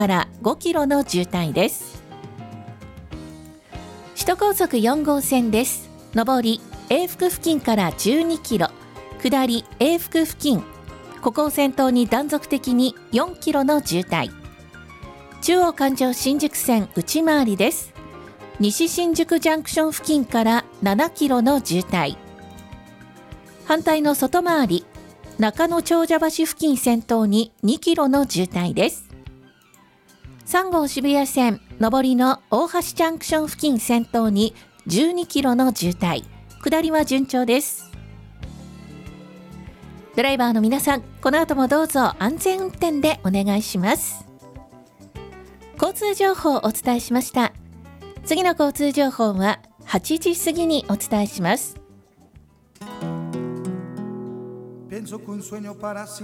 から5キロの渋滞です。首都高速4号線です。上り永福付近から12キロ、下り永福付近、ここを先頭に断続的に4キロの渋滞。中央環状新宿線内回りです。西新宿ジャンクション付近から7キロの渋滞。反対の外回り中野長者橋付近先頭に2キロの渋滞です。3号渋谷線上りの大橋ジャンクション付近先頭に12キロの渋滞。下りは順調です。ドライバーの皆さん、この後もどうぞ安全運転でお願いします。交通情報をお伝えしました。次の交通情報は8時過ぎにお伝えします。